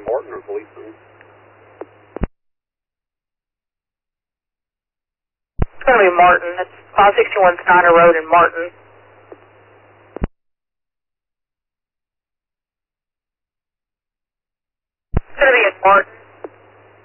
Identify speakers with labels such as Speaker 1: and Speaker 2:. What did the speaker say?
Speaker 1: Martin or policeman?
Speaker 2: It's going to be Martin. It's 561 Steiner Road in Martin. It's going to be in Martin.